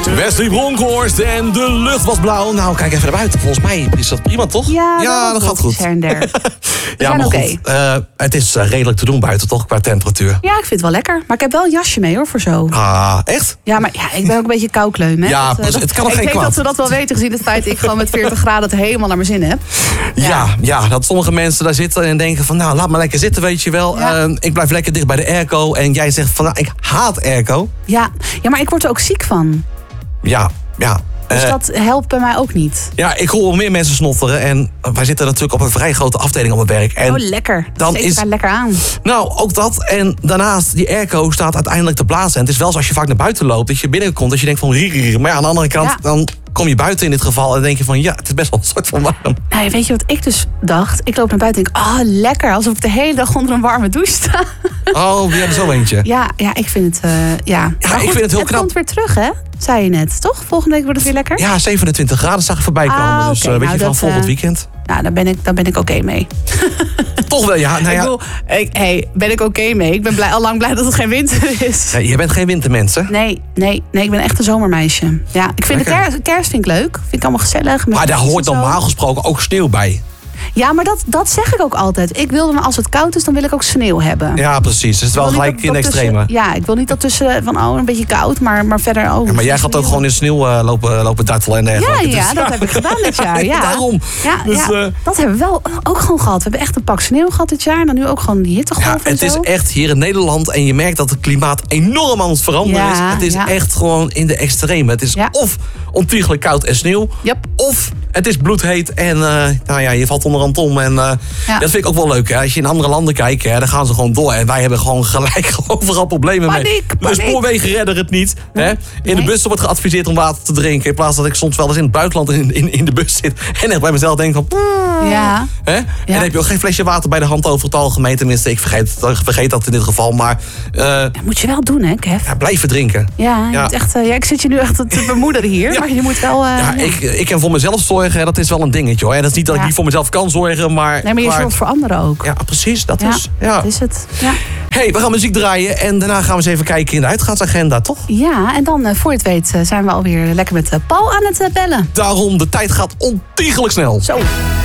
Wesley Bronkhorst en de lucht was blauw. Nou, kijk even naar buiten. Volgens mij is dat prima, toch? Ja, dat gaat goed. Her en der. Ja, maar goed. Het is redelijk te doen buiten, toch? Qua temperatuur. Ja, ik vind het wel lekker. Maar ik heb wel een jasje mee, hoor, voor zo. Ah, echt? Ja, maar ja, ik ben ook een beetje koukleum, hè. Ja, het kan nog geen kwaad. Ik denk dat we dat wel weten, gezien het feit dat ik gewoon met 40 graden het helemaal naar mijn zin heb. Ja, dat sommige mensen daar zitten en denken van... nou, laat maar lekker zitten, weet je wel. Ja. Ik blijf lekker dicht bij de airco. En jij zegt van, nou, ik haat airco. Ja, maar ik word er ook ziek van. Ja. Dus dat helpt bij mij ook niet. Ja, ik hoor meer mensen snotteren. En wij zitten natuurlijk op een vrij grote afdeling op het werk. En lekker. Dan Steekt is elkaar lekker aan. Nou, ook dat. En daarnaast, die airco staat uiteindelijk te blazen. En het is wel zo als je vaak naar buiten loopt, dat je binnenkomt, dat je denkt van... maar ja, aan de andere kant, dan kom je buiten in dit geval... en dan denk je van, ja, het is best wel een soort van warm. Nou, weet je wat ik dus dacht? Ik loop naar buiten en denk, lekker. Alsof ik de hele dag onder een warme douche sta. Oh, jij hebt er zo eentje. Ja, ik vind het, Ja, maar goed, ik vind het heel knap. Het komt weer terug, hè? Zei je net, toch? Volgende week wordt het weer lekker? Ja, 27 graden zag ik voorbij komen. Dus okay, weet je, van volgend weekend. Nou, daar ben ik oké mee. Toch wel, ja. Nou ja. Ik bedoel, ben ik oké mee? Ik ben al lang blij dat het geen winter is. Nee, je bent geen wintermens, hè? Nee, ik ben echt een zomermeisje. Ja, ik vind de kerst vind ik leuk. Vind ik allemaal gezellig. Maar daar hoort normaal gesproken ook sneeuw bij. Ja, maar dat zeg ik ook altijd. Ik wil, als het koud is, dan wil ik ook sneeuw hebben. Ja, precies. Het is wel gelijk in de extreme. Ja, ik wil niet dat tussen van een beetje koud, maar verder ook. Ja, maar jij gaat ook gewoon in sneeuw lopen dartelen en dergelijke. Ja, dat heb ik gedaan dit jaar. Ja. Daarom. Dat hebben we wel ook gewoon gehad. We hebben echt een pak sneeuw gehad dit jaar. En dan nu ook gewoon die hittegolf en het is echt hier in Nederland. En je merkt dat het klimaat enorm aan het veranderen is. Het is echt gewoon in de extreme. Het is of ontiegelijk koud en sneeuw. Of het is bloedheet en je valt onder een tom. En dat vind ik ook wel leuk. Hè. Als je in andere landen kijkt, dan gaan ze gewoon door. En wij hebben gewoon gelijk overal problemen mee. De spoorwegen redden het niet. Hè. In de bussen wordt geadviseerd om water te drinken. In plaats dat ik soms wel eens in het buitenland in de bus zit. En echt bij mezelf denk van... Hè? En dan heb je ook geen flesje water bij de hand over het algemeen. Tenminste, ik vergeet dat in dit geval. Maar dat moet je wel doen, hè, Kev? Ja, blijven drinken. Ja. Echt, ik zit je nu echt te bemoederen hier. Maar je moet wel... Ik kan voor mezelf zorgen. Dat is wel een dingetje, hoor. En dat is niet dat ik niet voor mezelf kan zorgen, maar... Nee, maar je zorgt voor anderen ook. Ja, precies. Dat is. Ja, dat is het. Ja. Hey, we gaan muziek draaien. En daarna gaan we eens even kijken in de uitgaansagenda, toch? Ja, en dan, voor je het weet, zijn we alweer lekker met Paul aan het bellen. Daarom, de tijd gaat ontiegelijk snel. Zo.